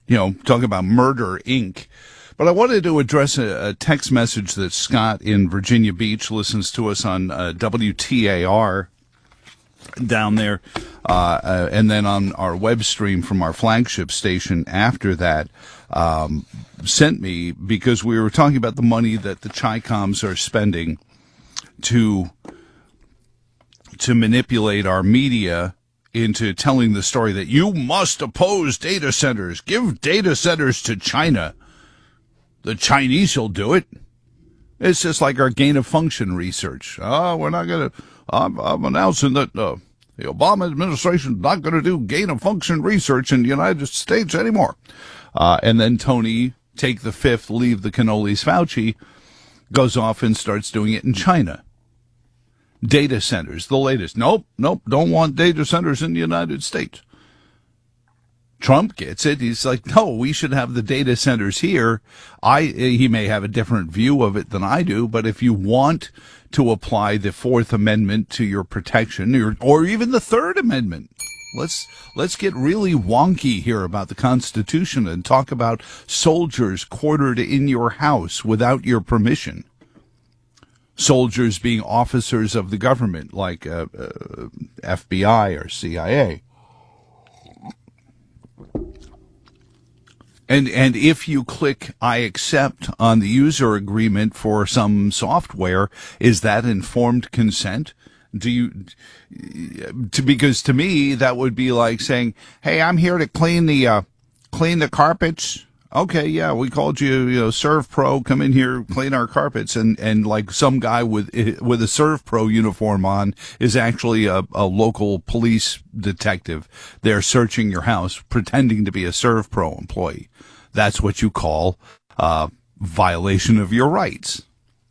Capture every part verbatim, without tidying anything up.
you know, talking about Murder, Incorporated. But I wanted to address a, a text message that Scott in Virginia Beach listens to us on uh, W T A R down there, uh, uh, and then on our web stream from our flagship station after that, um, sent me because we were talking about the money that the Chi-Coms are spending to to manipulate our media into telling the story that you must oppose data centers. Give data centers to China. The Chinese will do it. It's just like our gain of function research. Oh, we're not going to, I'm, I'm announcing that uh, the Obama administration is not going to do gain of function research in the United States anymore. Uh, and then Tony, take the fifth, leave the cannolis, Fauci, goes off and starts doing it in China. Data centers, the latest. Nope, nope, don't want data centers in the United States. Trump gets it. He's like, no, we should have the data centers here. I, he may have a different view of it than I do, but if you want to apply the Fourth Amendment to your protection, or, or even the Third Amendment, let's, let's get really wonky here about the Constitution and talk about soldiers quartered in your house without your permission. Soldiers being officers of the government, like uh, uh, F B I or C I A. And and if you click I accept on the user agreement for some software, is that informed consent? Do you, to, because to me, that would be like saying, hey, I'm here to clean the, uh, clean the carpets. Okay, yeah, we called you, you know, ServPro, come in here, clean our carpets, and, and like some guy with, with a ServPro uniform on is actually a, a local police detective. They're searching your house, pretending to be a ServPro employee. That's what you call, uh, violation of your rights.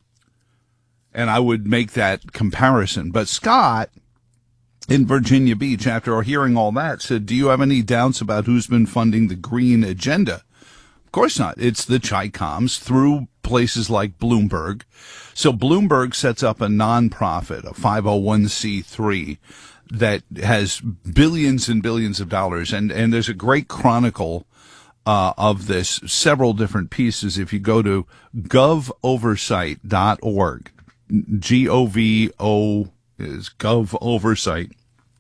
And I would make that comparison. But Scott, in Virginia Beach, after hearing all that, said, do you have any doubts about who's been funding the green agenda? Of course not. It's the Chi-Coms through places like Bloomberg. So Bloomberg sets up a nonprofit, a five oh one c three, that has billions and billions of dollars. And, and there's a great chronicle uh, of this, several different pieces. If you go to gov oversight dot org, G O V O is gov oversight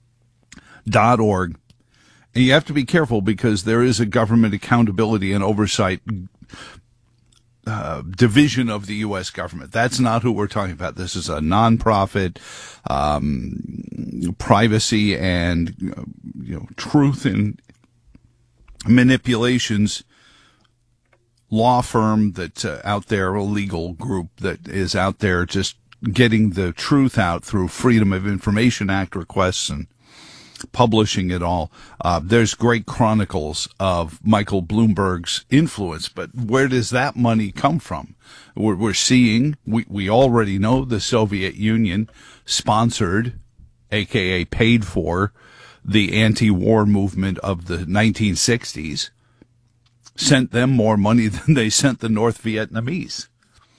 dot org. And you have to be careful because there is a government accountability and oversight uh, division of the U S government. That's not who we're talking about. This is a nonprofit, um, privacy and, you know, truth and manipulations law firm that's uh, out there, a legal group that is out there just getting the truth out through Freedom of Information Act requests and publishing it all. Uh, there's great chronicles of Michael Bloomberg's influence, but where does that money come from? We're, we're seeing, we, we already know the Soviet Union sponsored, aka paid for, the anti-war movement of the nineteen sixties, sent them more money than they sent the North Vietnamese.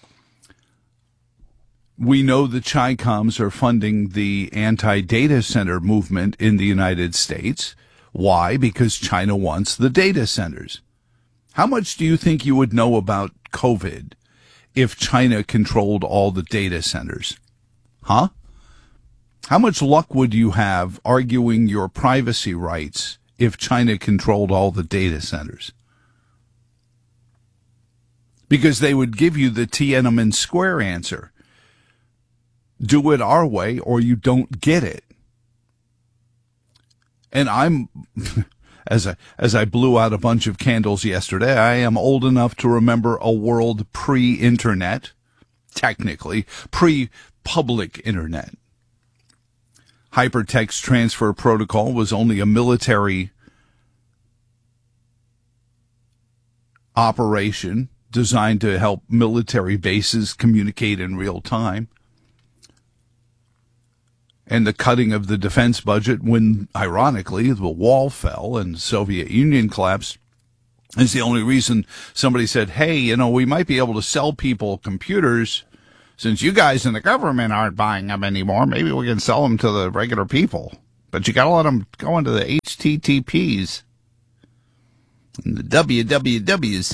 We know the Chi-Coms are funding the anti-data center movement in the United States. Why? Because China wants the data centers. How much do you think you would know about COVID if China controlled all the data centers? Huh? How much luck would you have arguing your privacy rights if China controlled all the data centers? Because they would give you the Tiananmen Square answer. Do it our way or you don't get it. And I'm, as I, as I blew out a bunch of candles yesterday, I am old enough to remember a world pre-internet, technically, pre-public internet. Hypertext Transfer Protocol was only a military operation designed to help military bases communicate in real time. And the cutting of the defense budget when, ironically, the wall fell and the Soviet Union collapsed is the only reason somebody said, hey, you know, we might be able to sell people computers since you guys in the government aren't buying them anymore. Maybe we can sell them to the regular people. But you got to let them go into the H T T Ps. And the W W Ws.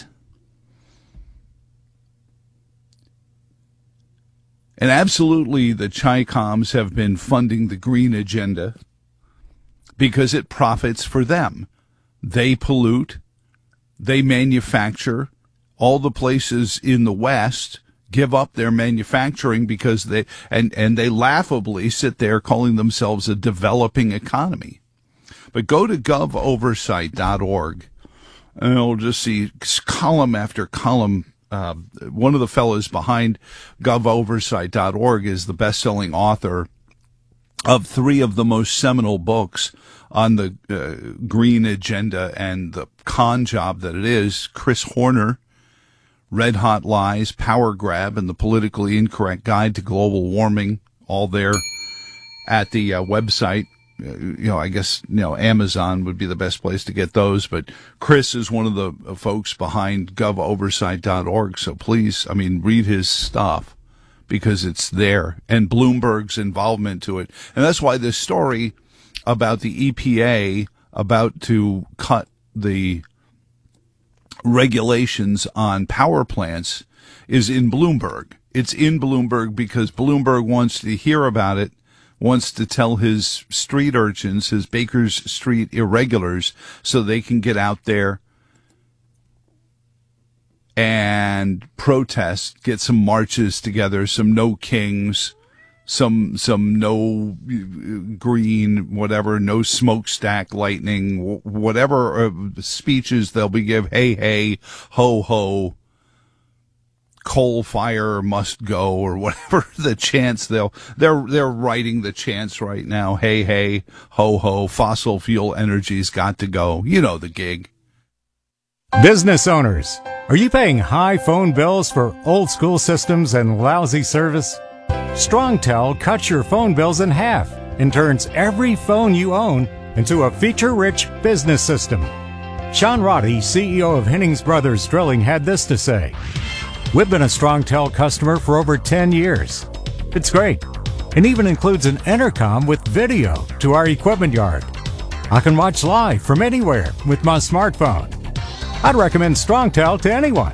And absolutely, the Chi-Coms have been funding the green agenda because it profits for them. They pollute. They manufacture. All the places in the West give up their manufacturing because they, and, and they laughably sit there calling themselves a developing economy. But go to gov oversight dot org and you'll just see column after column. Uh, one of the fellows behind gov oversight dot org is the best-selling author of three of the most seminal books on the uh, green agenda and the con job that it is. Chris Horner, Red Hot Lies, Power Grab, and the Politically Incorrect Guide to Global Warming, all there at the uh, website. Uh, you know, I guess, you know, Amazon would be the best place to get those, but Chris is one of the uh, folks behind gov oversight dot org. So please, I mean, read his stuff because it's there, and Bloomberg's involvement to it. And that's why this story about the E P A about to cut the regulations on power plants is in Bloomberg. It's in Bloomberg because Bloomberg wants to hear about it, wants to tell his street urchins, his Baker's Street irregulars, so they can get out there and protest, get some marches together, some no kings, some some no green, whatever, no smokestack lightning, whatever uh, speeches they'll be give, hey, hey, ho, ho, coal fire must go, or whatever the chants they'll they're they're writing the chants right now. Hey, hey, ho, ho, fossil fuel energy's got to go. You know the gig. Business owners, are you paying high phone bills for old school systems and lousy service? StrongTel cuts your phone bills in half and turns every phone you own into a feature-rich business system. Sean Roddy, C E O of Hennings Brothers Drilling, had this to say: "We've been a StrongTel customer for over ten years. It's great, and even includes an intercom with video to our equipment yard. I can watch live from anywhere with my smartphone. I'd recommend StrongTel to anyone.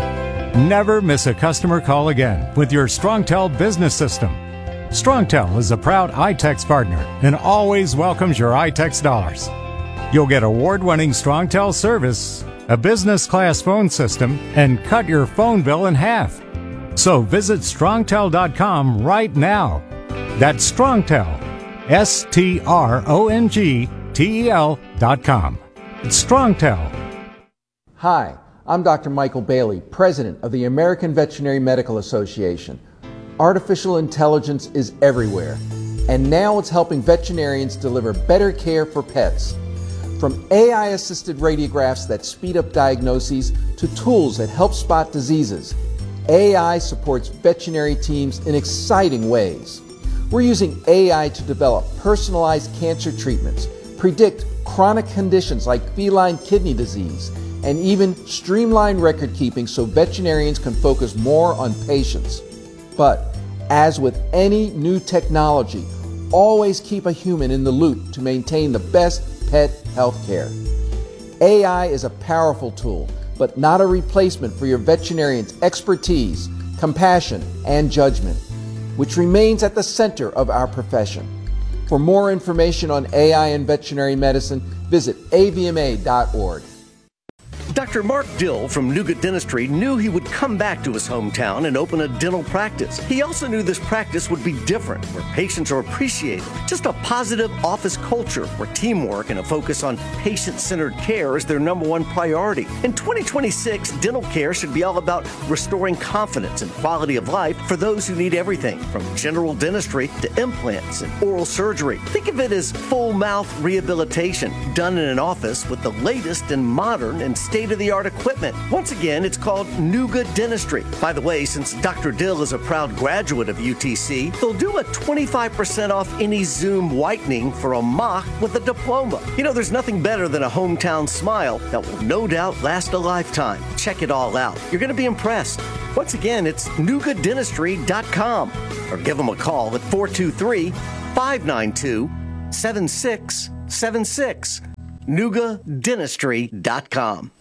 Never miss a customer call again with your StrongTel business system. StrongTel is a proud iTex partner and always welcomes your iTex dollars. You'll get award-winning StrongTel service, a business-class phone system, and cut your phone bill in half. So visit strongtel dot com right now. That's StrongTel, S T R O N G T E L dot com. It's StrongTel. Hi, I'm Doctor Michael Bailey, President of the American Veterinary Medical Association. Artificial intelligence is everywhere, and now it's helping veterinarians deliver better care for pets. From A I-assisted radiographs that speed up diagnoses to tools that help spot diseases, A I supports veterinary teams in exciting ways. We're using A I to develop personalized cancer treatments, predict chronic conditions like feline kidney disease, and even streamline record keeping so veterinarians can focus more on patients. But as with any new technology, always keep a human in the loop to maintain the best pet health care. A I is a powerful tool, but not a replacement for your veterinarian's expertise, compassion, and judgment, which remains at the center of our profession. For more information on A I in veterinary medicine, visit A V M A dot org. Doctor Mark Dill from Nuga Dentistry knew he would come back to his hometown and open a dental practice. He also knew this practice would be different, where patients are appreciated. Just a positive office culture where teamwork and a focus on patient-centered care is their number one priority. In twenty twenty-six, dental care should be all about restoring confidence and quality of life for those who need everything from general dentistry to implants and oral surgery. Think of it as full mouth rehabilitation done in an office with the latest and modern and state-of-the-art equipment. Once again, it's called Nuga Dentistry. By the way, since Doctor Dill is a proud graduate of U T C, they'll do a twenty-five percent off any Zoom whitening for a mock with a diploma. You know, there's nothing better than a hometown smile that will no doubt last a lifetime. Check it all out. You're going to be impressed. Once again, it's nuga dentistry dot com or give them a call at four two three, five nine two, seven six seven six. nuga dentistry dot com.